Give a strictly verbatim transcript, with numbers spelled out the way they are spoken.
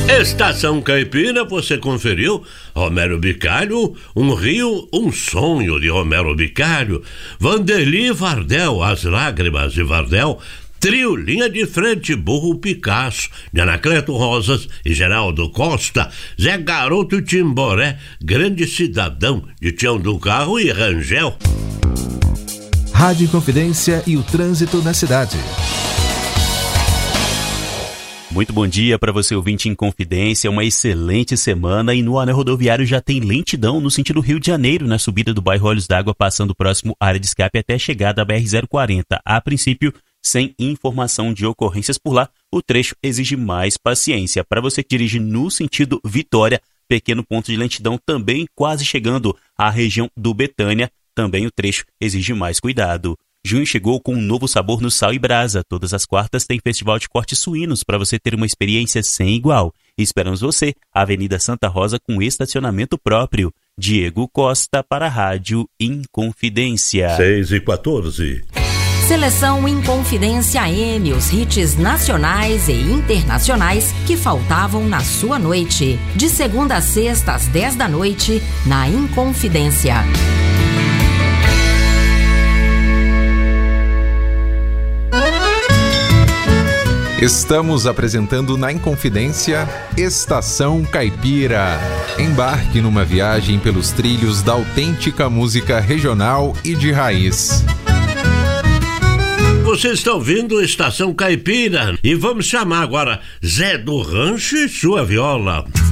Estação Caipira, você conferiu? Romero Bicalho, Um Rio, Um Sonho de Romero Bicalho. Vanderly Vardel, As Lágrimas de Vardel. Trio Linha de Frente, Burro Picasso, de Anacleto Rosas e Geraldo Costa. Zé Garoto Timboré, Grande Cidadão, de Tião do Carro e Rangel. Rádio Inconfidência e o trânsito na cidade. Muito bom dia para você, ouvinte Inconfidência, uma excelente semana, e no anel rodoviário já tem lentidão no sentido Rio de Janeiro, na subida do bairro Olhos d'Água, passando próximo à área de escape até a chegada à B R zero quarenta. A princípio, sem informação de ocorrências por lá, o trecho exige mais paciência. Para você que dirige no sentido Vitória, pequeno ponto de lentidão também quase chegando à região do Betânia, também o trecho exige mais cuidado. Junho chegou com um novo sabor no Sal e Brasa. Todas as quartas tem festival de cortes suínos para você ter uma experiência sem igual. Esperamos você, Avenida Santa Rosa, com estacionamento próprio. Diego Costa para a Rádio Inconfidência. seis e quatorze. Seleção Inconfidência A M, os hits nacionais e internacionais que faltavam na sua noite. De segunda a sexta às dez da noite, na Inconfidência. Estamos apresentando na Inconfidência Estação Caipira. Embarque numa viagem pelos trilhos da autêntica música regional e de raiz. Você está ouvindo Estação Caipira e vamos chamar agora Zé do Rancho e sua viola.